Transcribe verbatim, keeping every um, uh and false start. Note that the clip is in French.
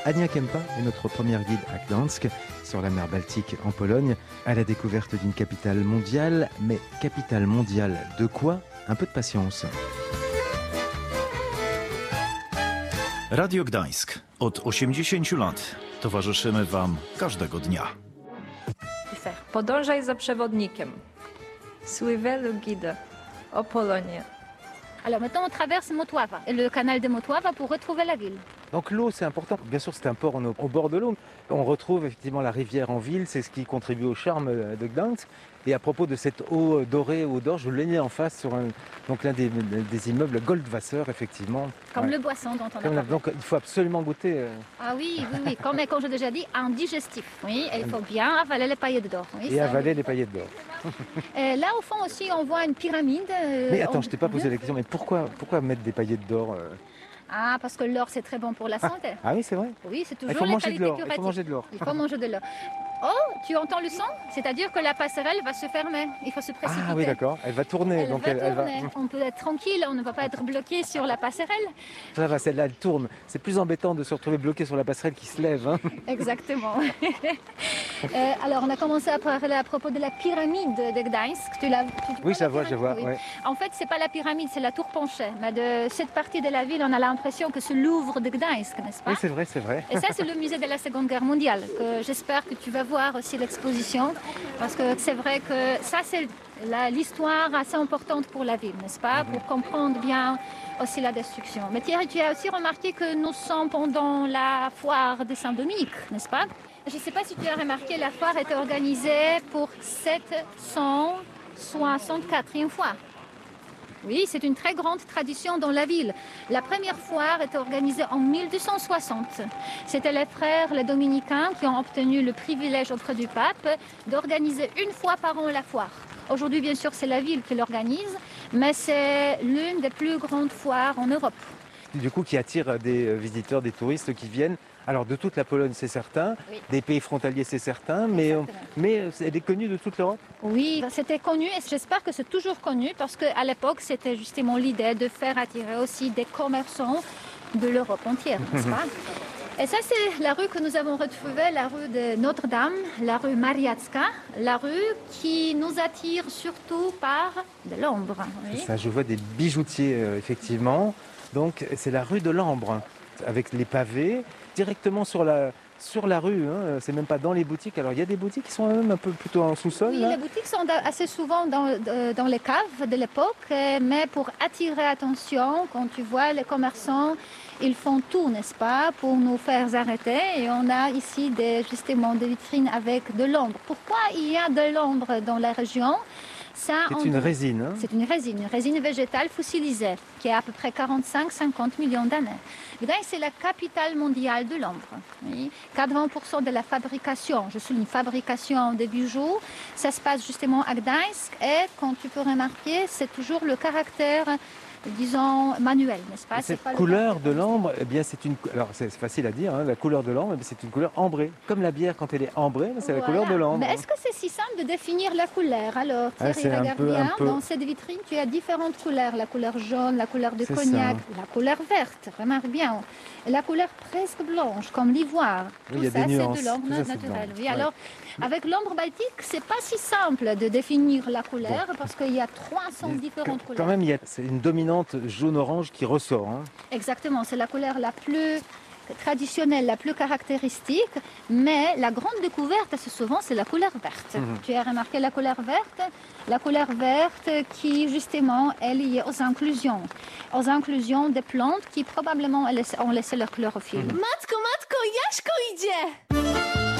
Ania Kempa est notre première guide à Gdańsk, sur la mer Baltique en Pologne, à la découverte d'une capitale mondiale. Mais capitale mondiale de quoi? Un peu de patience. Radio Gdańsk. Od osiemdziesięciu lat towarzyszymy Wam każdego dnia. Podążaj za przewodnikiem. Suivez le guide. O Polonie. Alors maintenant on traverse Motława, le canal de Motława pour retrouver la ville. Donc l'eau, c'est important. Bien sûr, c'est un port au, au bord de l'eau. On retrouve effectivement la rivière en ville, c'est ce qui contribue au charme de Gdańsk. Et à propos de cette eau dorée, eau d'or, je l'ai mis en face sur un, donc l'un des, des immeubles Goldwasser, effectivement. Comme ouais. le boisson dont on Comme a la, parlé. donc il faut absolument goûter. Euh... Ah oui, oui, oui. Comme, comme j'ai déjà dit, un digestif. Oui, et il faut bien avaler les paillettes d'or. Oui, et ça, avaler oui. les paillettes d'or. Et là, au fond aussi, on voit une pyramide. Euh, mais attends, on... je t'ai pas posé la question, mais pourquoi, pourquoi mettre des paillettes d'or euh... Ah, parce que l'or, c'est très bon pour la santé. Ah, ah oui, c'est vrai. Oui, c'est toujours il faut les manger de qualités l'or. curatives. Il faut manger de l'or. Il faut manger de l'or. Oh, tu entends le son? C'est-à-dire que la passerelle va se fermer. Il faut se précipiter. Ah oui, d'accord. Elle va tourner. Elle donc va elle, tourner. elle va... On peut être tranquille, on ne va pas être bloqué sur la passerelle. Ça va, celle-là, elle tourne. C'est plus embêtant de se retrouver bloqué sur la passerelle qui se lève. Hein. Exactement. euh, alors, on a commencé à parler à propos de la pyramide de Gdańsk. Tu l'as, tu, tu oui, vois je vois, je vois. oui. Ouais. En fait, c'est pas la pyramide, c'est la tour penchée. Mais de cette partie de la ville, on a l'impression que c'est le Louvre de Gdańsk, n'est-ce pas? Oui, c'est vrai, c'est vrai. Et ça, c'est le musée de la Seconde Guerre mondiale. Que j'espère que tu vas voir aussi l'exposition. Parce que c'est vrai que ça, c'est la, l'histoire assez importante pour la ville, n'est-ce pas? Pour comprendre bien aussi la destruction. Mais Thierry, tu as aussi remarqué que nous sommes pendant la foire de Saint-Dominique, n'est-ce pas? Je ne sais pas si tu as remarqué, la foire était organisée pour sept cent soixante-quatrième fois. Oui, c'est une très grande tradition dans la ville. La première foire était organisée en mille deux cent soixante. C'était les frères, les dominicains, qui ont obtenu le privilège auprès du pape d'organiser une fois par an la foire. Aujourd'hui, bien sûr, c'est la ville qui l'organise, mais c'est l'une des plus grandes foires en Europe. Du coup, qui attire des visiteurs, des touristes qui viennent. Alors, de toute la Pologne, c'est certain. Oui. Des pays frontaliers, c'est certain. Mais, mais elle est connue de toute l'Europe? Oui, c'était connu et j'espère que c'est toujours connu parce qu'à l'époque, c'était justement l'idée de faire attirer aussi des commerçants de l'Europe entière, n'est-ce pas? Et ça, c'est la rue que nous avons retrouvée, la rue de Notre-Dame, la rue Mariacka, la rue qui nous attire surtout par de l'ambre. Oui. Ça, je vois des bijoutiers, euh, effectivement. Donc, c'est la rue de l'Ambre, avec les pavés, directement sur la, sur la rue. Hein. C'est même pas dans les boutiques. Alors, il y a des boutiques qui sont même un peu plutôt en sous-sol. Oui, là. Les boutiques sont assez souvent dans, dans les caves de l'époque, mais pour attirer l'attention, quand tu vois les commerçants, ils font tout, n'est-ce pas, pour nous faire arrêter. Et on a ici des, justement des vitrines avec de l'ombre. Pourquoi il y a de l'ombre dans la région? Ça, c'est une résine. Hein. C'est une résine, une résine végétale fossilisée qui a à peu près quarante-cinq à cinquante millions d'années. Gdańsk, c'est la capitale mondiale de l'ombre. Oui. quatre-vingts pour cent de la fabrication, je souligne fabrication des bijoux, ça se passe justement à Gdańsk. Et quand tu peux remarquer, c'est toujours le caractère, disons, manuel, n'est-ce pas? Cette c'est pas couleur de l'ambre, eh bien, c'est une. Alors, c'est facile à dire, hein, la couleur de l'ambre, c'est une couleur ambrée. Comme la bière, quand elle est ambrée, c'est voilà. La couleur de l'ambre. Mais est-ce que c'est si simple de définir la couleur? Alors, Thierry, ah, regarde peu, bien, peu... dans cette vitrine, tu as différentes couleurs. La couleur jaune, la couleur de c'est cognac, ça. La couleur verte, remarque bien. Et la couleur presque blanche, comme l'ivoire. Oui, tout y a ça, des nuances. c'est de l'ombre naturelle. Oui, ouais. Alors, avec l'ombre baltique, c'est pas si simple de définir la couleur, bon. Parce qu'il y a trois cents différentes Quand couleurs. Quand même, il y a c'est une dominante jaune-orange qui ressort. Hein. Exactement, c'est la couleur la plus traditionnelle, la plus caractéristique, mais la grande découverte assez souvent c'est la couleur verte. Mm-hmm. Tu as remarqué la couleur verte? La couleur verte qui justement est liée aux inclusions, aux inclusions des plantes qui probablement ont laissé leur chlorophylle. Mm-hmm. Matko, matko, Jaśko idzie!